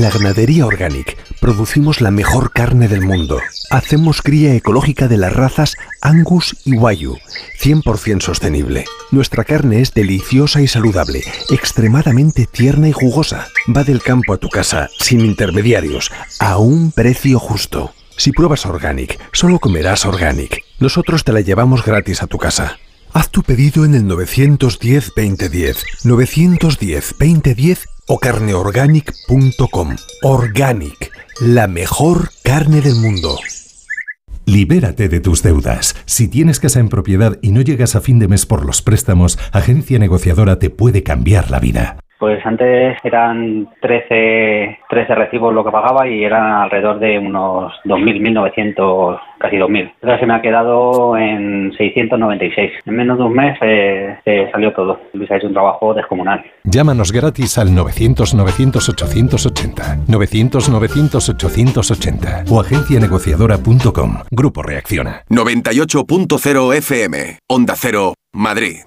la ganadería Organic producimos la mejor carne del mundo. Hacemos cría ecológica de las razas Angus y Wagyu, 100% sostenible. Nuestra carne es deliciosa y saludable, extremadamente tierna y jugosa. Va del campo a tu casa, sin intermediarios, a un precio justo. Si pruebas Organic, solo comerás Organic. Nosotros te la llevamos gratis a tu casa. Haz tu pedido en el 910-2010, 910-2010 o carneorganic.com. Organic, la mejor carne del mundo. Libérate de tus deudas. Si tienes casa en propiedad y no llegas a fin de mes por los préstamos, Agencia Negociadora te puede cambiar la vida. Pues antes eran 13 recibos lo que pagaba y eran alrededor de unos 2.000, 1.900, casi 2.000. Ahora se me ha quedado en 696. En menos de un mes se salió todo. Luis ha hecho un trabajo descomunal. Llámanos gratis al 900-900-880, 900-900-880 o agencianegociadora.com. Grupo Reacciona. 98.0 FM, Onda Cero, Madrid.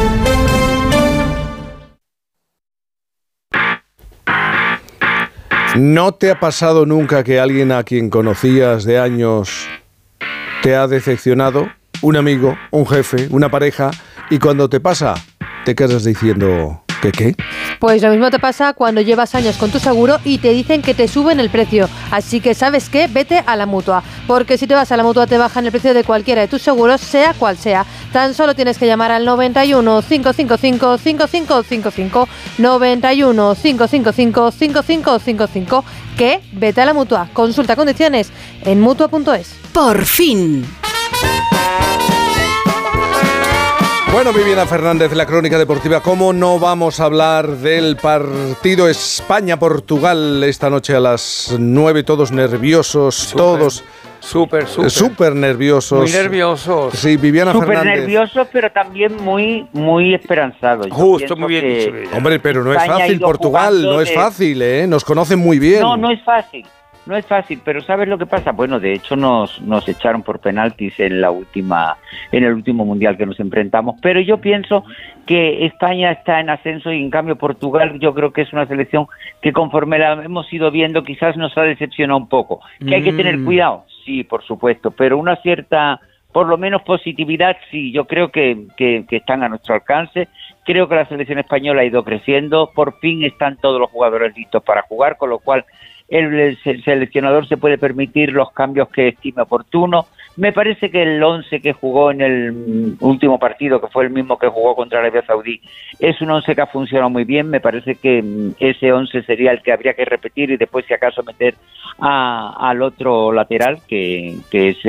¿No te ha pasado nunca que alguien a quien conocías de años te ha decepcionado? Un amigo, un jefe, una pareja, y cuando te pasa, te quedas diciendo ¿que qué? Pues lo mismo te pasa cuando llevas años con tu seguro y te dicen que te suben el precio. Así que, ¿sabes qué? Vete a la Mutua. Porque si te vas a la Mutua te bajan el precio de cualquiera de tus seguros, sea cual sea. Tan solo tienes que llamar al 91 555 5555, 91 555 5555. Que vete a la Mutua. Consulta condiciones en Mutua.es. Por fin. Bueno, Viviana Fernández, la crónica deportiva. ¿Cómo no vamos a hablar del partido España-Portugal esta noche a las 9? Todos nerviosos, todos súper nerviosos. Muy nerviosos. Sí, Viviana Fernández. Súper nerviosos, pero también muy esperanzados. Justo, muy bien dicho. Hombre, pero no es fácil Portugal, no es fácil, ¿eh? Nos conocen muy bien. No es fácil. No es fácil, pero ¿sabes lo que pasa? Bueno, de hecho nos echaron por penaltis en el último mundial que nos enfrentamos, pero yo pienso que España está en ascenso y en cambio Portugal yo creo que es una selección que conforme la hemos ido viendo quizás nos ha decepcionado un poco. ¿Que hay que tener cuidado? Sí, por supuesto, pero una cierta, por lo menos positividad, sí, yo creo que están a nuestro alcance. Creo que la selección española ha ido creciendo, por fin están todos los jugadores listos para jugar, con lo cual el seleccionador se puede permitir los cambios que estime oportuno. Me parece que el 11 que jugó en el último partido, que fue el mismo que jugó contra Arabia Saudí, es un 11 que ha funcionado muy bien. Me parece que ese 11 sería el que habría que repetir y después si acaso meter al otro lateral, que es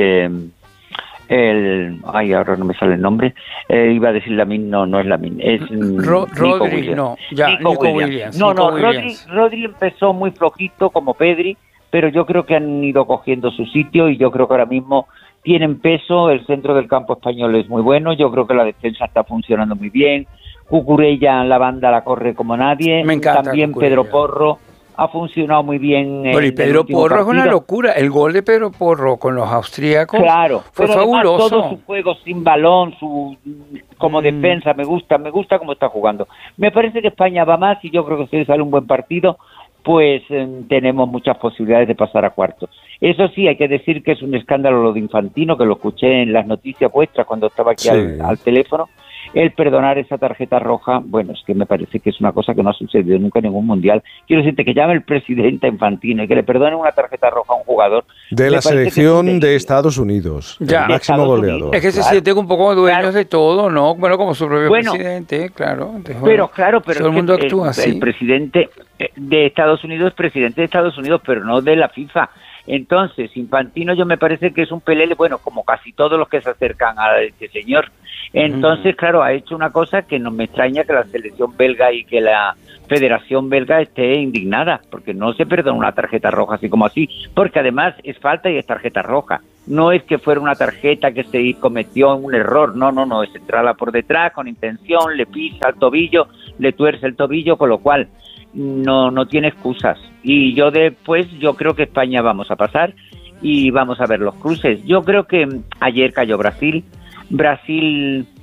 ahora no me sale el nombre, iba a decir Lamine, no es Lamine, es Rodri, Nico Williams. Rodri empezó muy flojito como Pedri, pero yo creo que han ido cogiendo su sitio y yo creo que ahora mismo tienen peso. El centro del campo español es muy bueno, yo creo que la defensa está funcionando muy bien. Cucurella, la banda la corre como nadie. Me encanta también Cucurella. Pedro Porro ha funcionado muy bien. Bueno, y Pedro Porro es una locura. El gol de Pedro Porro con los austríacos fue fabuloso. Todo su juego sin balón, como defensa, me gusta cómo está jugando. Me parece que España va más y yo creo que si sale un buen partido, pues tenemos muchas posibilidades de pasar a cuartos. Eso sí, hay que decir que es un escándalo lo de Infantino, que lo escuché en las noticias vuestras cuando estaba aquí al teléfono. El perdonar esa tarjeta roja, bueno, es que me parece que es una cosa que no ha sucedido nunca en ningún mundial. Quiero decirte que llame el presidente a Infantino y que le perdone una tarjeta roja a un jugador de la selección de Estados Unidos, el máximo goleador. Es que se siente un poco dueños de todo, ¿no? Bueno, como su propio presidente, claro. Pero todo el mundo actúa así. El presidente de Estados Unidos es presidente de Estados Unidos, pero no de la FIFA. Entonces, Infantino yo me parece que es un pelele, bueno, como casi todos los que se acercan a este señor. Entonces, claro, ha hecho una cosa que no me extraña que la selección belga y que la Federación Belga esté indignada, porque no se perdona una tarjeta roja así como así, porque además es falta y es tarjeta roja. No es que fuera una tarjeta que se cometió un error, no, es entrarla por detrás con intención, le pisa el tobillo, le tuerce el tobillo, con lo cual no tiene excusas. Y yo creo que España vamos a pasar y vamos a ver los cruces. Yo creo que ayer cayó Brasil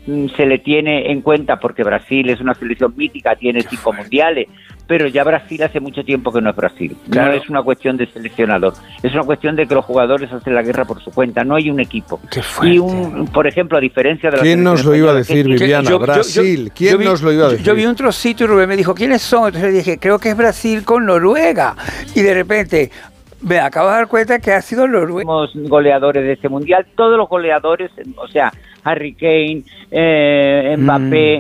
se le tiene en cuenta porque Brasil es una selección mítica, tiene 5 mundiales, pero ya Brasil hace mucho tiempo que no es Brasil. Claro. No es una cuestión de seleccionador, es una cuestión de que los jugadores hacen la guerra por su cuenta, no hay un equipo. Qué fuerte. Y por ejemplo, a diferencia de la ¿Quién nos lo iba a decir, Viviana? Brasil. ¿Quién nos lo iba a decir? Yo vi un trocito y Rubén me dijo, ¿quiénes son? Entonces le dije, creo que es Brasil con Noruega. Y de repente me acabo de dar cuenta que ha sido Noruega. Somos goleadores de este mundial, todos los goleadores, o sea, Harry Kane, Mbappé,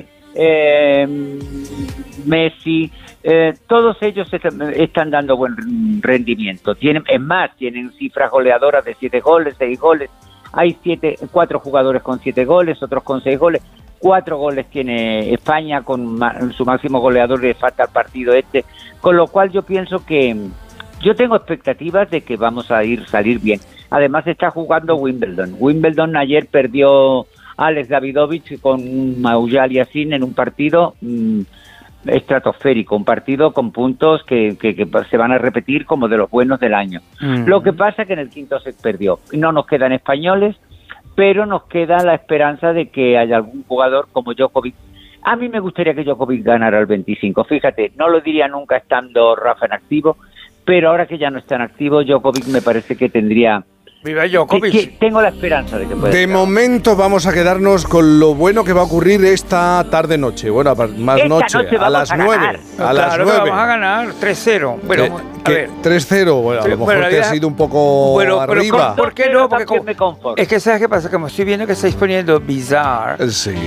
Messi, todos ellos están dando buen rendimiento. Tienen cifras goleadoras de 7 goles, 6 goles. Hay 4 jugadores con 7 goles, otros con 6 goles. 4 goles tiene España con su máximo goleador de falta al partido con lo cual yo pienso que yo tengo expectativas de que vamos a salir bien. Además está jugando Wimbledon ayer perdió Alex Davidovich con Maujal Yassin en un partido estratosférico, un partido con puntos que se van a repetir como de los buenos del año. Lo que pasa es que en el quinto set perdió. No nos quedan españoles, pero nos queda la esperanza de que haya algún jugador como Djokovic. A mí me gustaría que Djokovic ganara el 25. Fíjate, no lo diría nunca estando Rafa en activo, pero ahora que ya no está en activo, Djokovic me parece que tendría... Viva Djokovic. Tengo la esperanza de que pueda. De momento vamos a quedarnos con lo bueno que va a ocurrir esta tarde-noche. Bueno, más noche, a las 9. A las 9. Vamos a ganar 3-0. Bueno, a ver. 3-0, bueno, a lo mejor te has ido un poco arriba. ¿Por qué no? Porque es que ¿sabes qué pasa? Como estoy viendo que estáis poniendo Bizarre. Sí.